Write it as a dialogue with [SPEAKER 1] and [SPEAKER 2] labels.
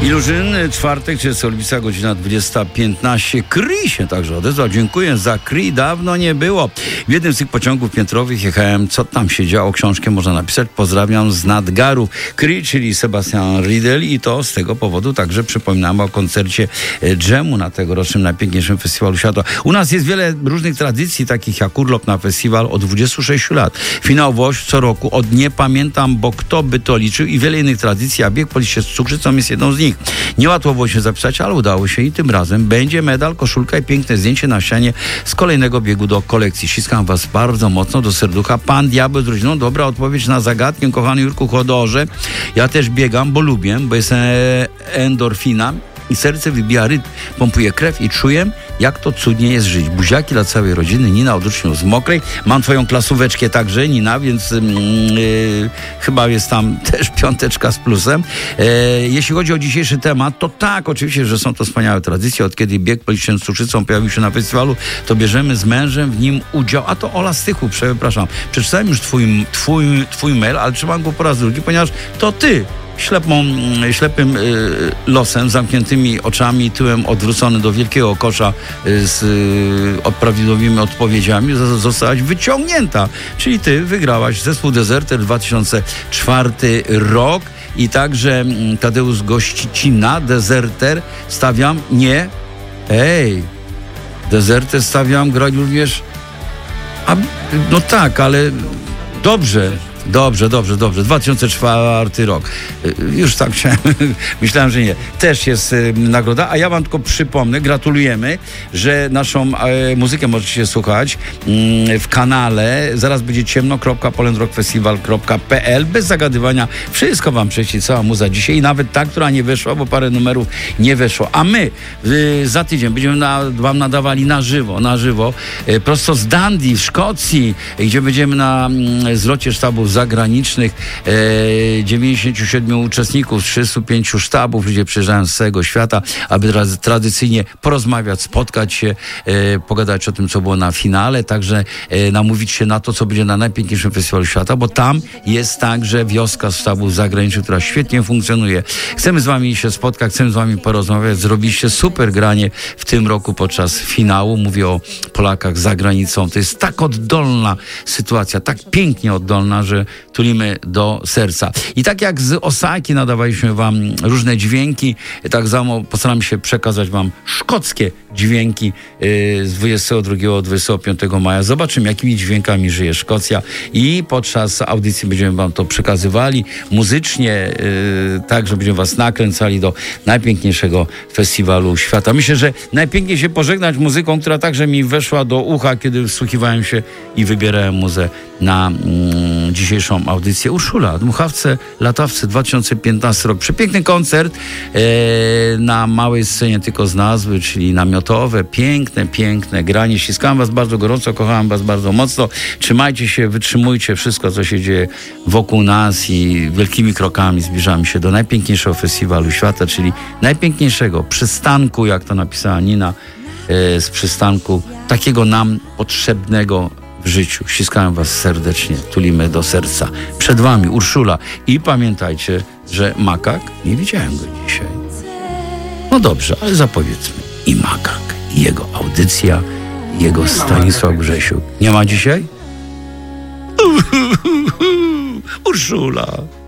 [SPEAKER 1] Ilużyn, czwartek, 30 lipca, godzina 20:15. Kri się także odezwał. Dziękuję za Kri, dawno nie było. W jednym z tych pociągów piętrowych jechałem, co tam się działo, książkę można napisać. Pozdrawiam z Nadgaru. Kri, czyli Sebastian Riedel, i to z tego powodu także przypominam o koncercie dżemu na tegorocznym najpiękniejszym festiwalu świata. U nas jest wiele różnych tradycji, takich jak urlop na festiwal od 26 lat. Finał WOŚ co roku od nie pamiętam, bo kto by to liczył, i wiele innych tradycji, a bieg po liście z cukrzycą jest jedną z nich. Niełatwo było się zapisać, ale udało się i tym razem będzie medal, koszulka i piękne zdjęcie na ścianie z kolejnego biegu do kolekcji. Ściskam was bardzo mocno do serducha. Pan Diabeł z rodziną. Dobra odpowiedź na zagadkę, kochany Jurku Chodorze. Ja też biegam, bo lubię, bo jest endorfina i serce wybija rytm, pompuje krew i czuję, jak to cudnie jest żyć. Buziaki dla całej rodziny. Nina od uczniów z Mokrej. Mam twoją klasóweczkę także, Nina, więc chyba jest tam też 5 z plusem. Jeśli chodzi o dzisiejszy temat, to tak, oczywiście, że są to wspaniałe tradycje. Od kiedy bieg policzny z cukrzycą pojawił się na festiwalu, to bierzemy z mężem w nim udział. A to Ola Stychu, przepraszam. Przeczytałem już twój mail, ale trzymam go po raz drugi, ponieważ to ty ślepym losem, zamkniętymi oczami, tyłem odwrócony do wielkiego kosza z prawidłowymi odpowiedziami zostałaś wyciągnięta. Czyli ty wygrałaś zespół Dezerter 2004 rok i także Tadeusz Gościcina, Dezerter stawiam, Dezerter stawiam, grać również, no tak, ale dobrze. 2004 rok. Już tak myślałem, że nie. Też jest nagroda, a ja wam tylko przypomnę, gratulujemy, że naszą muzykę możecie słuchać w kanale. Zaraz będzie ciemno.polandrockfestival.pl. Bez zagadywania. Wszystko wam przejdzie, cała muza dzisiaj. I nawet ta, która nie weszła, bo parę numerów nie weszło. A my za tydzień będziemy wam nadawali na żywo, prosto z Dundee w Szkocji, gdzie będziemy na zlocie sztabów zagranicznych, 97 uczestników, 305 sztabów, ludzie przyjeżdżają z całego świata, aby tradycyjnie porozmawiać, spotkać się, pogadać o tym, co było na finale, także namówić się na to, co będzie na najpiękniejszym festiwalu świata, bo tam jest także wioska sztabów zagranicznych, która świetnie funkcjonuje. Chcemy z wami się spotkać, chcemy z wami porozmawiać. Zrobiliście super granie w tym roku podczas finału. Mówię o Polakach za granicą. To jest tak oddolna sytuacja, tak pięknie oddolna, że tulimy do serca. I tak jak z Osaki nadawaliśmy wam różne dźwięki, tak samo postaram się przekazać wam szkockie dźwięki z 22-25 maja. Zobaczymy, jakimi dźwiękami żyje Szkocja, i podczas audycji będziemy wam to przekazywali muzycznie, tak, że będziemy was nakręcali do najpiękniejszego festiwalu świata. Myślę, że najpiękniej się pożegnać muzyką, która także mi weszła do ucha, kiedy wsłuchiwałem się i wybierałem muzę na dzisiejszą audycję. Urszula, Dmuchawce, Latawce, 2015 rok. Przepiękny koncert na małej scenie tylko z nazwy, czyli namiotowe. Piękne granie. Ściskałem was bardzo gorąco, kochałem was bardzo mocno. Trzymajcie się, wytrzymujcie wszystko, co się dzieje wokół nas, i wielkimi krokami zbliżamy się do najpiękniejszego festiwalu świata, czyli najpiękniejszego przystanku, jak to napisała Nina, z przystanku takiego nam potrzebnego w życiu. Ściskałem was serdecznie, tulimy do serca. Przed wami Urszula, i pamiętajcie, że Makak, nie widziałem go dzisiaj. No dobrze, ale zapowiedzmy. I Makak, i jego audycja, i jego Stanisław Grzesiuk. Nie ma dzisiaj? Urszula.